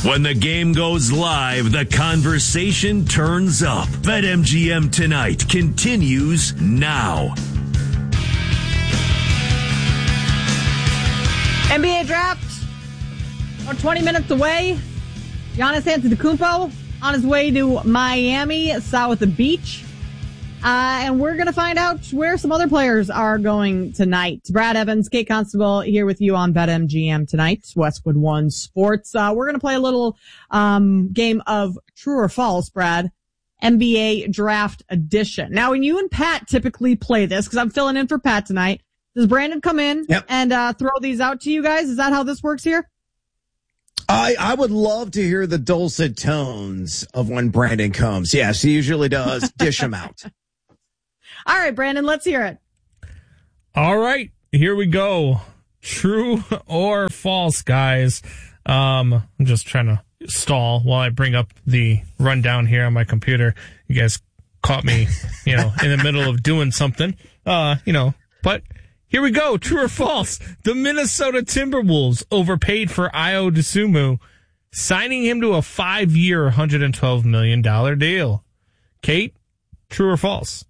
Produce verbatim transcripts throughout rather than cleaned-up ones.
When the game goes live, the conversation turns up. BetMGM Tonight continues now. N B A draft, about twenty minutes away. Giannis Antetokounmpo on his way to Miami, south of the beach. Uh, and we're going to find out where some other players are going tonight. Brad Evans, Kate Constable here with you on BetMGM Tonight, Westwood One Sports. Uh, we're going to play a little um game of true or false, Brad. N B A Draft Edition. Now, when you and Pat typically play this, because I'm filling in for Pat tonight, does Brandon come in yep. and uh throw these out to you guys? Is that how this works here? I, I would love to hear the dulcet tones of when Brandon comes. Yes, he usually does. Dish him out. All right, Brandon, let's hear it. All right, here we go. True or false, guys. Um, I'm just trying to stall while I bring up the rundown here on my computer. You guys caught me, you know, in the middle of doing something. Uh, you know, but here we go. True or false? The Minnesota Timberwolves overpaid for Ayo Dosunmu, signing him to a five-year, one hundred twelve million dollars deal. Kate, true or false?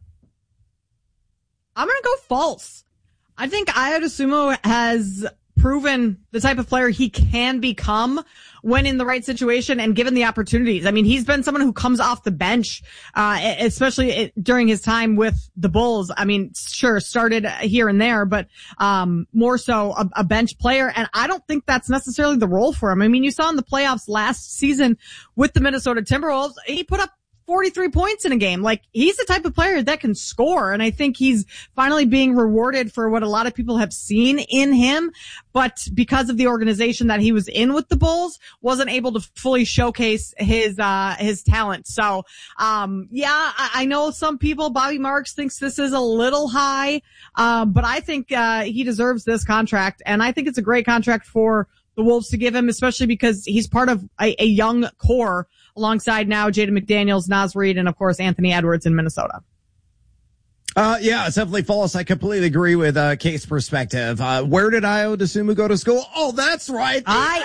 I'm going to go false. I think Ayo Dosunmu has proven the type of player he can become when in the right situation and given the opportunities. I mean, he's been someone who comes off the bench, uh, especially during his time with the Bulls. I mean, sure, started here and there, but, um, more so a, a bench player. And I don't think that's necessarily the role for him. I mean, you saw in the playoffs last season with the Minnesota Timberwolves, he put up forty-three points in a game. Like, he's the type of player that can score. And I think he's finally being rewarded for what a lot of people have seen in him. But because of the organization that he was in with the Bulls, wasn't able to fully showcase his, uh, his talent. So, um, yeah, I, I know some people, Bobby Marks thinks this is a little high. Um, but I think, uh, he deserves this contract. And I think it's a great contract for the Wolves to give him, especially because he's part of a, a young core alongside now Jaden McDaniels, Naz Reid, and of course Anthony Edwards in Minnesota. Uh, yeah, it's definitely false. I completely agree with, uh, Kate's perspective. Uh, where did Ayo Dosunmu go to school? Oh, that's right.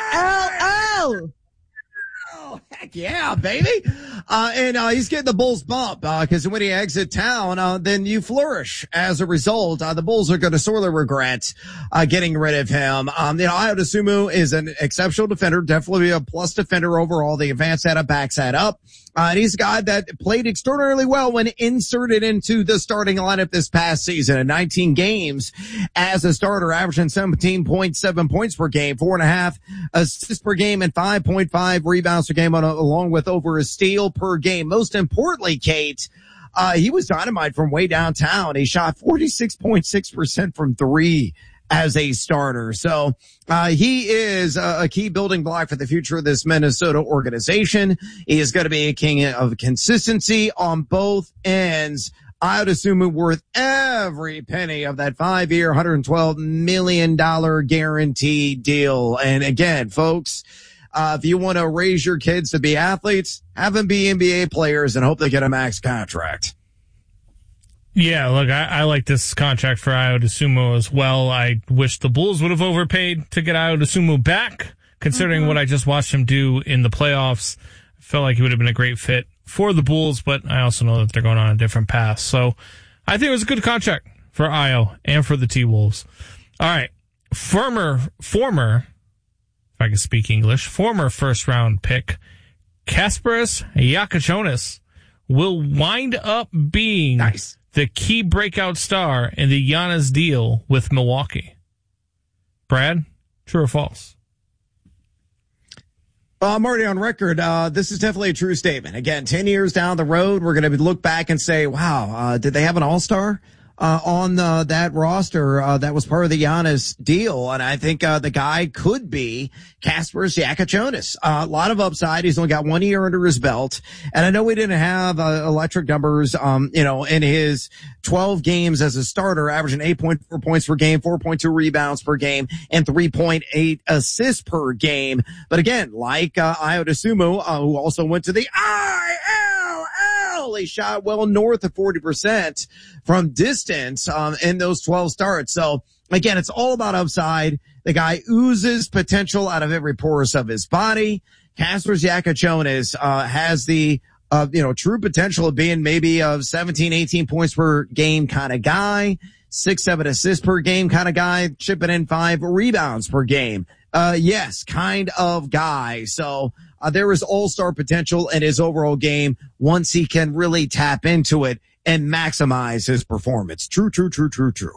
I L L. Oh, heck yeah, baby. Uh, and, uh, he's getting the Bulls bump, uh, cause when he exits town, uh, then you flourish as a result. Uh, the Bulls are going to sorely regret, uh, getting rid of him. Um, you know, Ayo Dosunmu is an exceptional defender, definitely a plus defender overall. The advanced setup backs that up. Uh, and he's a guy that played extraordinarily well when inserted into the starting lineup this past season in nineteen games as a starter, averaging seventeen point seven points per game, four and a half assists per game, and five point five rebounds per game on a, along with over a steal per game. Most importantly, Kate, uh, he was dynamite from way downtown. He shot forty-six point six percent from three as a starter. So, uh, he is a, a key building block for the future of this Minnesota organization. He is going to be a king of consistency on both ends. Ayo Dosunmu worth every penny of that five-year, one hundred twelve million dollars guarantee deal. And again, folks, uh, if you want to raise your kids to be athletes, have them be N B A players and hope they get a max contract. Yeah, look, I, I like this contract for Ayo Dosunmu as well. I wish the Bulls would have overpaid to get Ayo Dosunmu back, considering mm-hmm. what I just watched him do in the playoffs. I felt like he would have been a great fit for the Bulls, but I also know that they're going on a different path. So I think it was a good contract for Ayo and for the T-Wolves. All right, former, former, if I can speak English, former first-round pick, Kasparas Giacochonis will wind up being nice. the key breakout star in the Giannis deal with Milwaukee. Brad, true or false? Uh, I'm already on record. Uh, this is definitely a true statement. Again, ten years down the road, we're going to look back and say, wow, uh, did they have an all-star? Uh, on, uh, that roster, uh, that was part of the Giannis deal. And I think, uh, the guy could be Kasparas Giacochonis. Uh, a lot of upside. He's only got one year under his belt. And I know we didn't have, uh, electric numbers, um, you know, in his twelve games as a starter, averaging eight point four points per game, four point two rebounds per game, and three point eight assists per game. But again, like, uh, Ayo Dosunmu, uh, who also went to the I L L, he shot well north of forty percent from distance, um, in those twelve starts. So again, it's all about upside. The guy oozes potential out of every porous of his body. Kaspers Giacochonis, uh, has the, uh, you know, true potential of being maybe a seventeen, eighteen points per game kind of guy, six, seven assists per game kind of guy, chipping in five rebounds per game. Uh, yes, kind of guy. So, uh, there is all-star potential in his overall game once he can really tap into it and maximize his performance. True, true, true, true, true.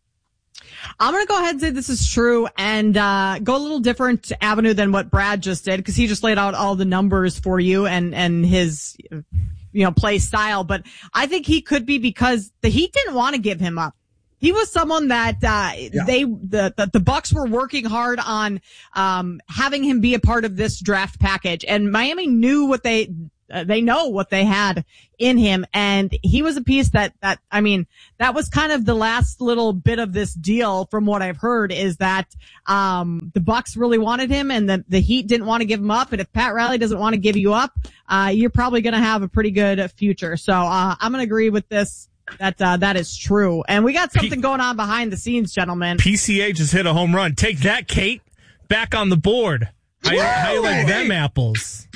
I'm going to go ahead and say this is true and uh go a little different avenue than what Brad just did, because he just laid out all the numbers for you and and his, you know, play style. But I think he could be, because the Heat didn't want to give him up. He was someone that uh yeah. they the, the the Bucks were working hard on um having him be a part of this draft package, and Miami knew what they uh, they know what they had in him, and he was a piece that that I mean that was kind of the last little bit of this deal, from what I've heard, is that um the Bucks really wanted him, and the the Heat didn't want to give him up. And if Pat Riley doesn't want to give you up, uh you're probably going to have a pretty good future. So uh I'm going to agree with this. That, uh, that is true. And we got something P- going on behind the scenes, gentlemen. P C A just hit a home run. Take that, Kate. Back on the board. How you, how you like them apples?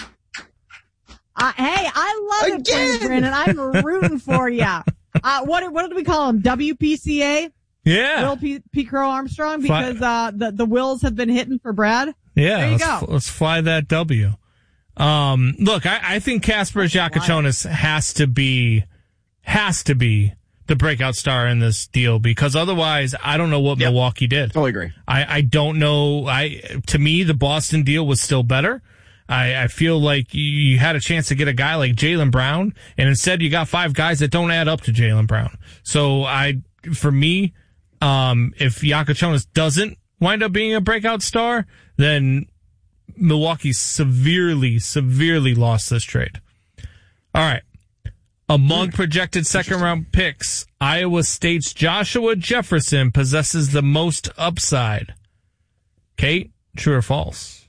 Uh, hey, I love Again. it, Brandon. I'm rooting for you. Uh, what, what did we call him? W P C A? Yeah. Will P. P. Crow Armstrong, because, uh, the, the Wills have been hitting for Brad. Yeah. There you let's, go. let's fly that W. Um, look, I, I think Kaspers Giacochonis has to be, has to be the breakout star in this deal, because otherwise I don't know what yep. Milwaukee did. Totally agree. I, I don't know. I, to me, the Boston deal was still better. I, I feel like you had a chance to get a guy like Jaylen Brown, and instead you got five guys that don't add up to Jaylen Brown. So I, for me, um, if Giacochonis doesn't wind up being a breakout star, then Milwaukee severely, severely lost this trade. All right. Among projected second-round picks, Iowa State's Joshua Jefferson possesses the most upside. Kate, true or false?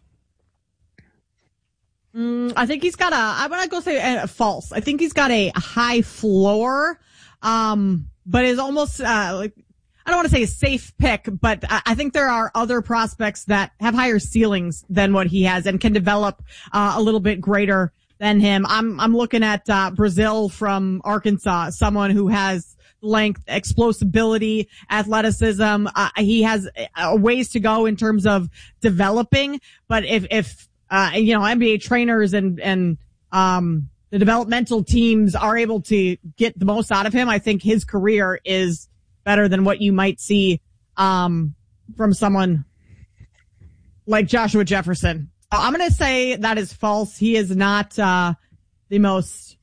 Mm, I think he's got a, I'm going to go say uh, false. I think he's got a high floor, um, but is almost, uh, like, I don't want to say a safe pick, but I, I think there are other prospects that have higher ceilings than what he has and can develop, uh, a little bit greater than him. I'm, I'm looking at, uh, Brazil from Arkansas, someone who has length, explosibility, athleticism. Uh, he has uh, ways to go in terms of developing, but if, if, uh, you know, N B A trainers and, and, um, the developmental teams are able to get the most out of him, I think his career is better than what you might see, um, from someone like Joshua Jefferson. I'm going to say that is false. He is not, uh, the most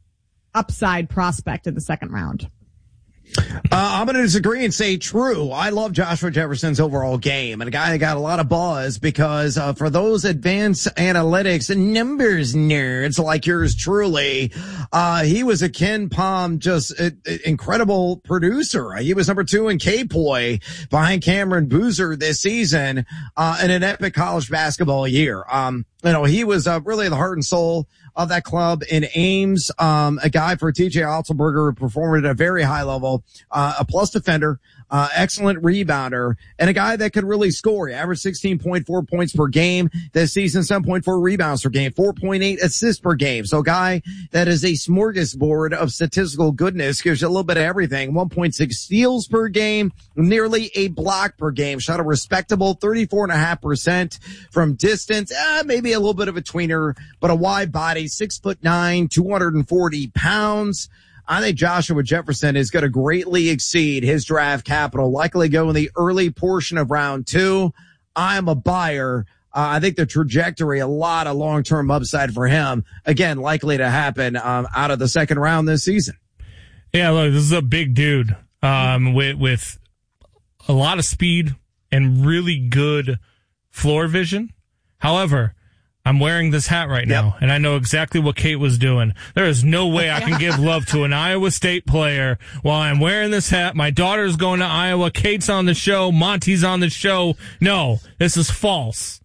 upside prospect in the second round. Uh, I'm going to disagree and say true. I love Joshua Jefferson's overall game, and a guy that got a lot of buzz because, uh, for those advanced analytics and numbers nerds like yours truly, uh, he was a Ken Palm, just uh, incredible producer. He was number two in K-Poi behind Cameron Boozer this season, uh, in an epic college basketball year. Um, you know, he was, uh, really the heart and soul of that club in Ames, um, a guy for T J Otzelberger who performed at a very high level, uh, a plus defender, uh, excellent rebounder, and a guy that could really score. He averaged sixteen point four points per game this season, seven point four rebounds per game, four point eight assists per game. So a guy that is a smorgasbord of statistical goodness, gives you a little bit of everything. one point six steals per game, nearly a block per game, shot a respectable thirty-four point five percent from distance, uh, maybe a little bit of a tweener, but a wide body, six foot nine, two hundred forty pounds. I think Joshua Jefferson is going to greatly exceed his draft capital, likely go in the early portion of round two. I am a buyer. Uh, I think the trajectory, a lot of long-term upside for him, again, likely to happen um, out of the second round this season. Yeah, look, this is a big dude um, with, with a lot of speed and really good floor vision. However, I'm wearing this hat right now, yep. and I know exactly what Kate was doing. There is no way I can give love to an Iowa State player while I'm wearing this hat. My daughter's going to Iowa. Kate's on the show. Monty's on the show. No, this is false.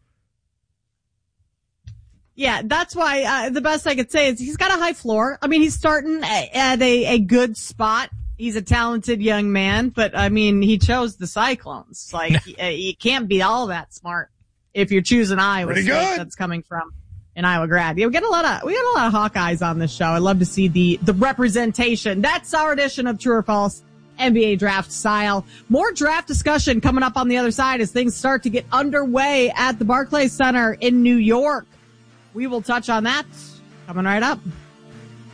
Yeah, that's why uh, the best I could say is he's got a high floor. I mean, he's starting at a, a good spot He's a talented young man, but I mean, he chose the Cyclones. Like, you, you can't be all that smart if you're choosing Iowa State. That's coming from an Iowa grad. Yeah, we get a lot of we get a lot of Hawkeyes on this show. I love to see the the representation. That's our edition of True or False N B A Draft Style. More draft discussion coming up on the other side as things start to get underway at the Barclays Center in New York. We will touch on that coming right up.